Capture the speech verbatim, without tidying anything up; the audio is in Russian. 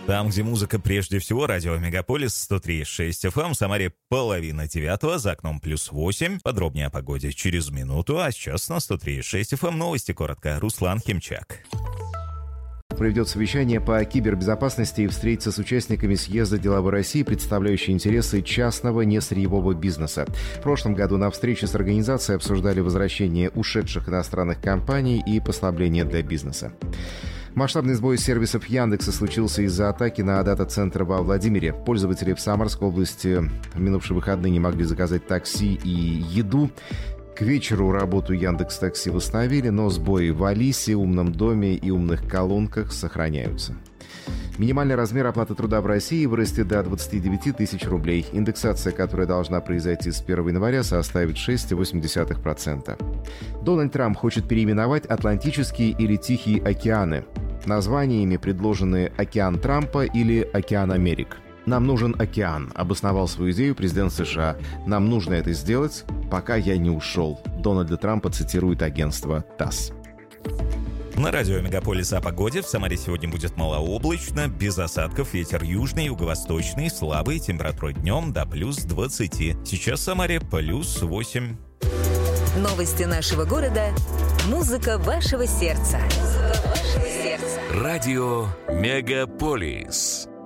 Там, где музыка прежде всего, радио Мегаполис сто три и шесть эф эм, в Самаре половина девятого, за окном плюс восемь. Подробнее о погоде через минуту, а сейчас на сто три и шесть эф эм новости коротко. Руслан Химчак. Проведет совещание по кибербезопасности и встретится с участниками съезда «Деловой России», представляющей интересы частного несырьевого бизнеса. В прошлом году на встрече с организацией обсуждали возвращение ушедших иностранных компаний и послабления для бизнеса. Масштабный сбой сервисов Яндекса случился из-за атаки на дата-центр во Владимире. Пользователи в Самарской области в минувшие выходные не могли заказать такси и еду. К вечеру работу Яндекс.Такси восстановили, но сбои в Алисе, Умном доме и умных колонках сохраняются. Минимальный размер оплаты труда в России вырастет до двадцать девять тысяч рублей. Индексация, которая должна произойти с первого января, составит шесть целых восемь десятых процента. Дональд Трамп хочет переименовать Атлантические или Тихие океаны. Названиями предложены «Океан Трампа» или «Океан Америк». «Нам нужен океан», — обосновал свою идею президент США. «Нам нужно это сделать, пока я не ушел», — Дональда Трампа цитирует агентство ТАСС. На радио Мегаполис о погоде. В Самаре сегодня будет малооблачно, без осадков, ветер южный, юго-восточный, слабый, температура днем до плюс двадцати. Сейчас в Самаре плюс восемь. Новости нашего города. Музыка вашего сердца. Музыка вашего сердца. Радио Мегаполис.